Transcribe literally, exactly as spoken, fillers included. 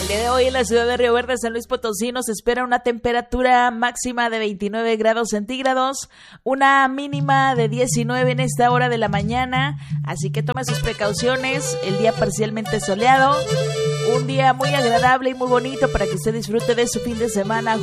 El día de hoy en la ciudad de Río Verde, San Luis Potosí, nos espera una temperatura máxima de veintinueve grados centígrados, una mínima de diecinueve en esta hora de la mañana, así que tome sus precauciones. El día parcialmente soleado, un día muy agradable y muy bonito para que usted disfrute de su fin de semana